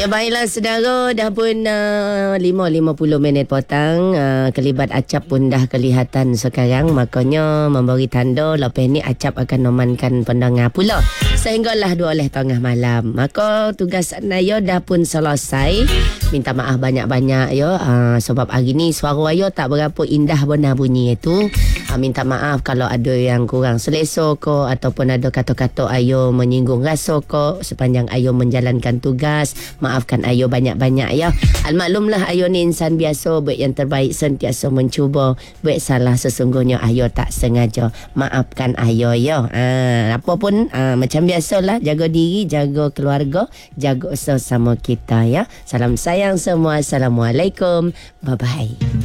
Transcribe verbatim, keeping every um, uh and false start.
Ya baiklah saudara, dah pun uh, lima lima puluh minit potang, uh, kelibat Acap pun dah kelihatan sekarang, makanya memberi tanda lepas ni Acap akan memankan pendengar pula sehinggalah dua oleh tengah malam. Maka tugas Naya dah pun selesai. Minta maaf banyak-banyak ya, uh, sebab hari ni suara Ayo tak berapa indah benar bunyi itu. Uh, minta maaf kalau ada yang kurang selesa ko, ataupun ada kata-kata Ayo menyinggung rasa ko sepanjang Ayo menjalankan tugas. Maafkan Ayo banyak-banyak ya. Almaklumlah Ayo ni insan biasa, buat yang terbaik sentiasa mencuba. Buat salah sesungguhnya Ayo tak sengaja. Maafkan Ayo ya. Ha, apa pun ha, macam biasalah, jaga diri, jaga keluarga, jaga sesama kita ya. Salam sayang semua. Assalamualaikum. Bye bye.